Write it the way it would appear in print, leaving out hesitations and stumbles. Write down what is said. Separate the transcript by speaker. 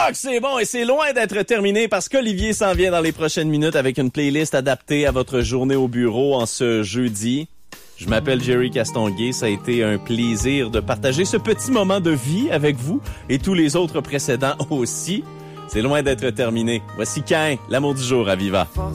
Speaker 1: que c'est bon et c'est loin d'être terminé parce qu'Olivier s'en vient dans les prochaines minutes avec une playlist adaptée à votre journée au bureau en ce jeudi. Je m'appelle Jerry Castonguay. Ça a été un plaisir de partager ce petit moment de vie avec vous et tous les autres précédents aussi. C'est loin d'être terminé. Voici Cain, l'amour du jour à Viva.